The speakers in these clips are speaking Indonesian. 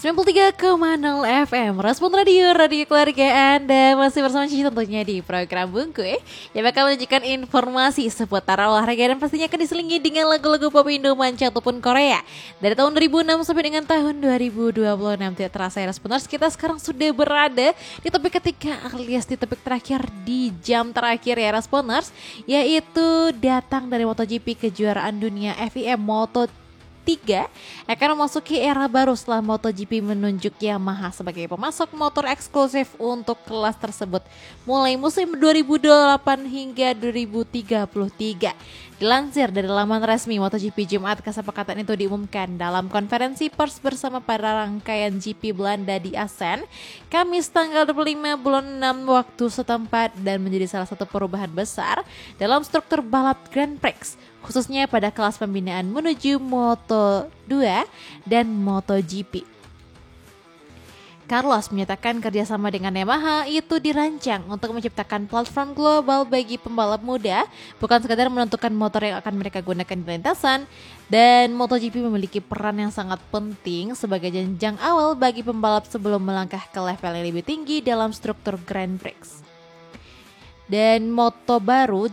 93,0 FM Respon Radio, radio keluarga Anda. Masih bersama Cici tentunya di program Bungkuy yang bakal menunjukkan informasi seputar olahraga dan pastinya akan diselingi dengan lagu-lagu pop Indo, manca ataupun Korea. Dari tahun 2006 sampai dengan tahun 2026. Tidak terasa ya Responders, kita sekarang sudah berada di topik ketiga alias di topik terakhir di jam terakhir ya Responders, yaitu datang dari MotoGP kejuaraan dunia FIM Moto3 akan memasuki era baru setelah MotoGP menunjuk Yamaha sebagai pemasok motor eksklusif untuk kelas tersebut mulai musim 2028 hingga 2033. Dilansir dari laman resmi MotoGP Jumat, kesepakatan itu diumumkan dalam konferensi pers bersama para rangkaian GP Belanda di Assen, Kamis tanggal 25 bulan 6 waktu setempat, dan menjadi salah satu perubahan besar dalam struktur balap Grand Prix, khususnya pada kelas pembinaan menuju Moto2 dan MotoGP. Carlos menyatakan kerjasama dengan Yamaha itu dirancang untuk menciptakan platform global bagi pembalap muda, bukan sekadar menentukan motor yang akan mereka gunakan di lintasan, dan MotoGP memiliki peran yang sangat penting sebagai jenjang awal bagi pembalap sebelum melangkah ke level yang lebih tinggi dalam struktur Grand Prix. Dan motor baru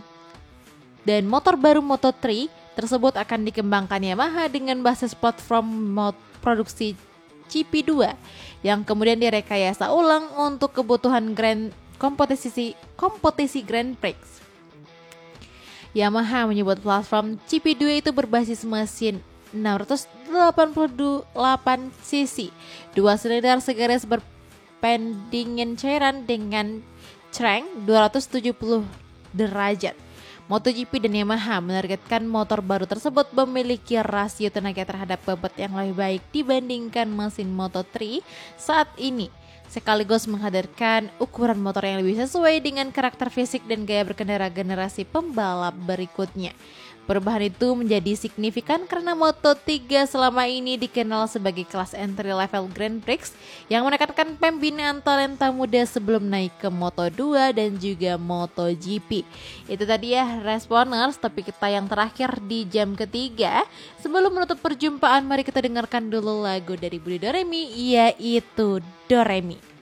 Moto3 tersebut akan dikembangkan Yamaha dengan basis platform produksi GP2 yang kemudian direkayasa ulang untuk kebutuhan kompetisi Grand Prix. Yamaha menyebut platform GP2 itu berbasis mesin 688 cc, 2 silinder segaris berpendingin cairan dengan crank 270 derajat. MotoGP dan Yamaha menargetkan motor baru tersebut memiliki rasio tenaga terhadap bobot yang lebih baik dibandingkan mesin Moto3 saat ini, sekaligus menghadirkan ukuran motor yang lebih sesuai dengan karakter fisik dan gaya berkendara generasi pembalap berikutnya. Perubahan itu menjadi signifikan karena Moto3 selama ini dikenal sebagai kelas entry level Grand Prix yang menekankan pembinaan talenta muda sebelum naik ke Moto2 dan juga MotoGP. Itu tadi ya Responders, topik kita yang terakhir di jam ketiga. Sebelum menutup perjumpaan, mari kita dengarkan dulu lagu dari Budi Doremi, yaitu Doremi.